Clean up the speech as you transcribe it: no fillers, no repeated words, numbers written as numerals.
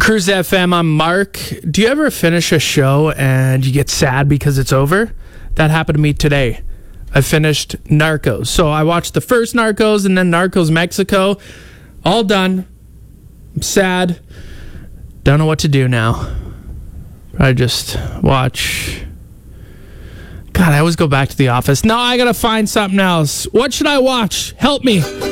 Cruise FM, I'm Mark. Do you ever finish a show and you get sad because it's over? That happened to me today. I finished Narcos. So I watched the first Narcos and then Narcos Mexico. All done. I'm sad. Don't know what to do now. I just watch. God, I always go back to The Office. No, I gotta find something else. What should I watch? Help me.